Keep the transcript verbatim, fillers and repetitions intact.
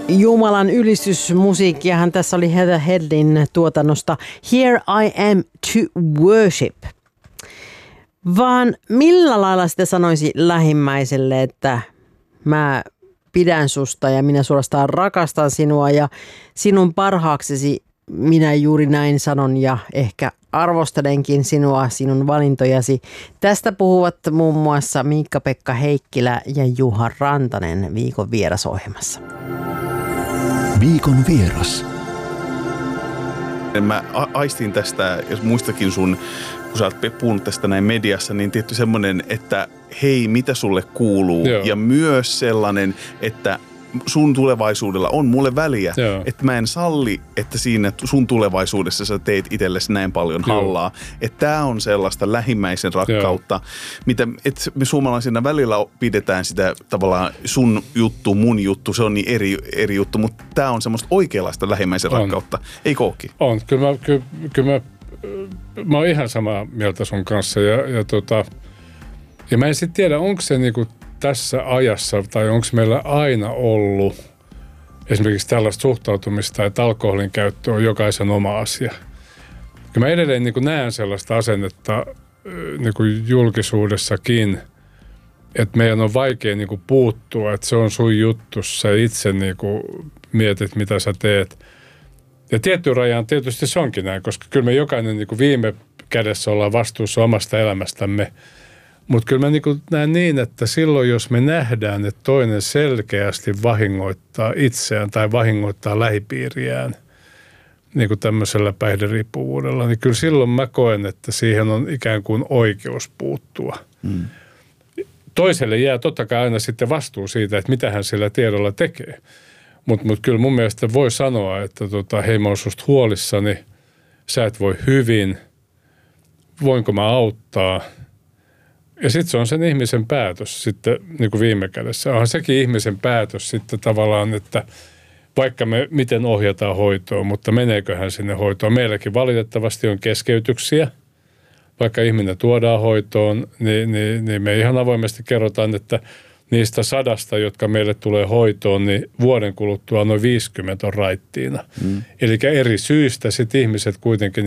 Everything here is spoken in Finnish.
Jumalan ylistysmusiikkiahan tässä oli Heather Headlin tuotannosta Here I Am to Worship. Vaan millä lailla sitä sanoisi lähimmäiselle, että mä pidän susta ja minä suorastaan rakastan sinua ja sinun parhaaksesi minä juuri näin sanon ja ehkä arvostelenkin sinua, sinun valintojasi. Tästä puhuvat muun muassa Miikka-Pekka Heikkilä ja Juha Rantanen viikon vierasohjelmassa. Viikon vieras. Mä aistin tästä, jos muistakin sun, kun sä oot puhunut tästä näin mediassa, niin tietty semmoinen, että hei, mitä sulle kuuluu? Joo. Ja myös sellainen, että sun tulevaisuudella on mulle väliä. Joo. Että mä en salli, että siinä sun tulevaisuudessa sä teet itsellesi näin paljon hallaa. Että tää on sellaista lähimmäisen rakkautta, Joo. mitä että me suomalaisina välillä pidetään sitä tavallaan sun juttu, mun juttu, se on niin eri, eri juttu, mutta tää on semmoista oikeanlaista lähimmäisen on. rakkautta. Ei kookin? On. Kyllä mä, kyllä, kyllä mä, mä oon ihan samaa mieltä sun kanssa ja, ja, tota, ja mä en sitten tiedä, onko se niinku tässä ajassa, tai onko meillä aina ollut esimerkiksi tällaista suhtautumista, että alkoholin käyttö on jokaisen oma asia. Ja mä edelleen niin kuin näen sellaista asennetta niin kuin julkisuudessakin, että meidän on vaikea niin kuin puuttua, että se on sun juttu, sä itse niin kuin mietit, mitä sä teet. Ja tiettyyn rajaan tietysti se onkin näin, koska kyllä me jokainen niin kuin viime kädessä ollaan vastuussa omasta elämästämme. Mutta kyllä mä niin näen niin, että silloin jos me nähdään, että toinen selkeästi vahingoittaa itseään tai vahingoittaa lähipiiriään niin kuin tämmöisellä päihderiippuvuudella, niin kyllä silloin mä koen, että siihen on ikään kuin oikeus puuttua. Hmm. Toiselle jää totta kai aina sitten vastuu siitä, että mitä hän sillä tiedolla tekee. Mutta mut kyllä mun mielestä voi sanoa, että tota, hei, mä oon susta huolissani, sä et voi hyvin, voinko mä auttaa. Ja sitten se on sen ihmisen päätös sitten niin kuin viime kädessä. Onhan sekin ihmisen päätös sitten tavallaan, että vaikka me miten ohjataan hoitoon, mutta meneeköhän sinne hoitoon. Meilläkin valitettavasti on keskeytyksiä. Vaikka ihminen tuodaan hoitoon, niin, niin, niin me ihan avoimesti kerrotaan, että niistä sadasta, jotka meille tulee hoitoon, niin vuoden kuluttua noin viisikymmentä on raittiina. Mm. Eli eri syistä sitten ihmiset kuitenkin